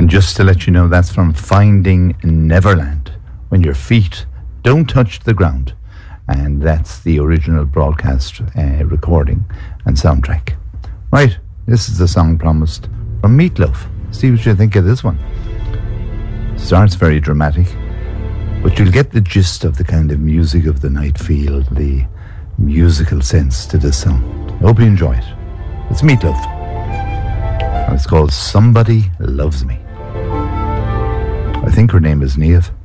And just to let you know, that's from Finding Neverland, When Your Feet Don't Touch the Ground. And that's the original broadcast recording and soundtrack. Right, this is the song promised from Meatloaf. See what you think of this one. Starts very dramatic, but you'll get the gist of the kind of music of the night feel, the musical sense to this song. I hope you enjoy it. It's Meatloaf, and it's called Somebody Loves Me. I think her name is Niamh.